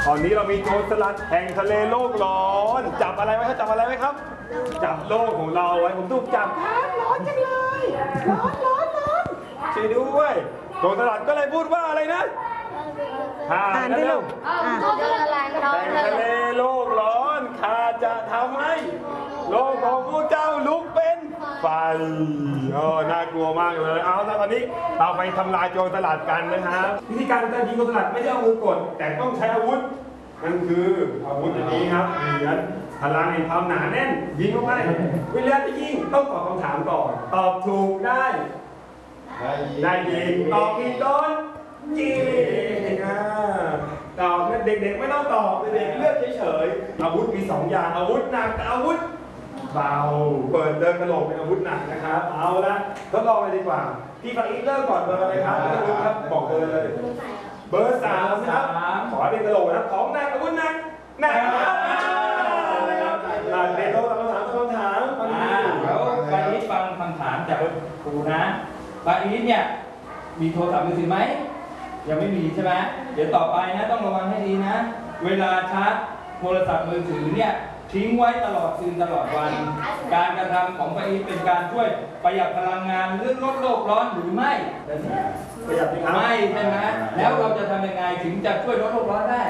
ตอนนี้เรามีโจรสลัดแห่งทะเลโลกร้อนจับอะไรไว้ครับจับอะไรไว้ครับจับโลกของเราไว้ผมถูกจับครับร้อนจังเลยร้อนช่วยด้วยโจรสลัดก็เลยพูดว่าอะไรนะอ่านด้วยลูกแห่งทะเลโลกร้อนข้าจะทำให้โลกของพวกเจ้าลุกเป็นไฟน่ากลัวมากเลยเอาละตอนนี้เราไปทำลายโจรสลัดกันนะครับวิธีการจะยิงโจรสลัดไม่ใช่เอามือกดแต่ต้องใช้อาวุธนั่นคืออาวุธอันนี้ครับเหรียญพลังแห่งความหนาแน่นยิงเข้าไปเวลาจะยิงต้องตอบคำถามก่อนตอบถูกได้ยิงตอบผิดโดนยิงตอบเด็กๆไม่ต้องตอบเด็กๆเลือกเฉยๆอาวุธมี2อย่างอาวุธหนักกับอาวุธเบาเปิดเดินกระโหลกเป็นอาวุธหนักนะครับเอาละทดลองเลยดีกว่าพี่ฟังอีกเริ่มก่อนเบอร์อะไรครับไม่รู้ครับบอกเบอร์เลยเบอร์3นะครับขอเป็นกระโหลกนะของหนักอาวุธหนักนะครับเด็กๆต้องคำถามแล้วบางอีทฟังคำถามจากครูนะบางอีทเนี่ยมีโทรศัพท์มือถือไหมยังไม่มีใช่ไหมเดี๋ยวต่อไปนะต้องระวังให้ดีนะเวลาชาร์จโทรศัพท์มือถือเนี่ยทิ้งไว้ตลอดคืนตลอดวันการกระทำของบางอีทเป็นการช่วยประหยัดพลังงานหรือลดโลกร้อนหรือไม่ประหยัดไหมไม่ใช่ไหมแล้วเราจะทำยังไงถึงจะช่วยลดโลกร้อนได้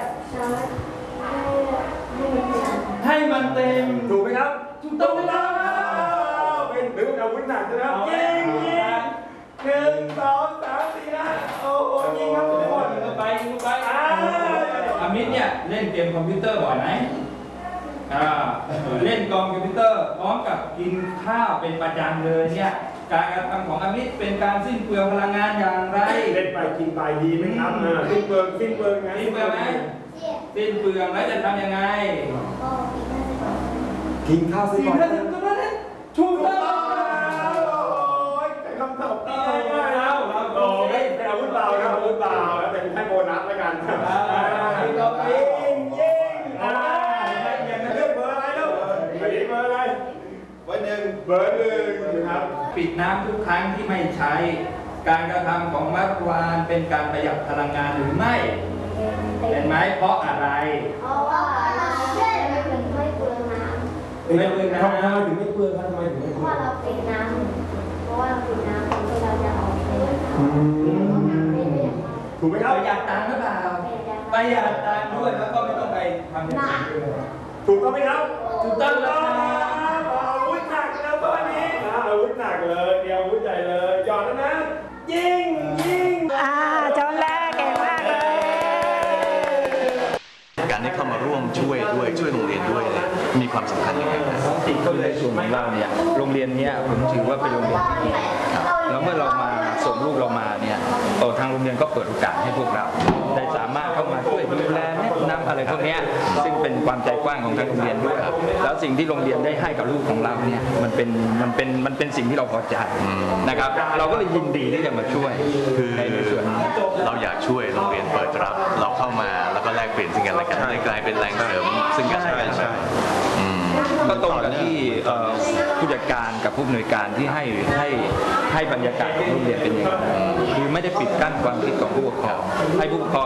ให้มันเต็มถูกไหมครับถูกต้องไหมครับเป็นหรืออาวุธหนักใช่ไหมยิง1 2 3 4 5โอ้โหยิงครับทุกคนยิงไปอามิตเนี่ยเล่นเกมคอมพิวเตอร์บ่อยไหมเล่นคอมพิวเตอร์พร้อมกับกินข้าวเป็นประจำเลยเนี่ยการกระทำของอามิตเป็นการสิ้นเปลืองพลังงานอย่างไรเล่นไปกินไปดีไหมครับสิ้นเปลืองไงสิ้นเปลืองไหมสิ้นเปลืองแล้วจะทำยังไงกินข้าวสิ้นเปลืองถูกต้องคำตอบง่ายแล้วโอ้ยเป็นอาวุธเบานะอาวุธเบาแล้วเป็นให้โบนัสแล้วกันยิงเลือกเบอร์อะไรแล้วเบอร์อะไรเบอร์1ครับปิดน้ำทุกครั้งที่ไม่ใช้การกระทำของมัดวานเป็นการประหยัดพลังงานหรือไม่เห็นไหมเพราะอะไรเพราะว่าไม่เปลืองน้ำทำไมถึงไม่เปลืองครับทำไมถึงไม่เปลืองเพราะว่าเราปิดน้ำเพราะว่าเราปิดน้ำเราจะออกไปถูกไหมครับประหยัดตังค์หรือเปล่าประหยัดตังค์ด้วยแล้วก็ไม่ต้องไปทำอย่างอื่นถูกต้องไหมครับถูกต้องแล้วอาวุธหนักแล้วตอนนี้อาวุธหนักเลยเดียวอาวุธใหญ่เลยหยอดแล้วนะยิงจอมแรกเก่งมากเลยการที่เข้ามาร่วมช่วยโรงเรียนด้วยเนี่ยมีความสำคัญยังไงครับคือในส่วนของเราเนี่ยโรงเรียนนี้ผมถือว่าเป็นโรงเรียนที่ดีแล้วเมื่อเรามาส่งลูกเรามาเนี่ยทางโรงเรียนก็เปิดโอกาสให้พวกเราได้สามารถเข้ามาช่วยดูแลแนะนำอะไรพวกนี้ซึ่งเป็นความใจกว้างของทางโรงเรียนด้วยแล้วสิ่งที่โรงเรียนได้ให้กับลูกของเราเนี่ยมันเป็นสิ่งที่เราพอใจนะครับเราก็เลยยินดีที่จะมาช่วยคือในส่วนเราอยากช่วยโรงเรียนเปิดรับเราเข้ามาแล้วก็แลกเปลี่ยนสิ่งกันและกันให้กลายเป็นแรงเสริมซึ่งกันและกันก็ตรงกับที่ผู้จัดการกับผู้อำนวยการที่ให้บรรยากาศของโรงเรียนเป็นอย่างนั้นคือไม่ได้ปิดกั้นความคิดของผู้ปกครองให้ผู้ปกครอง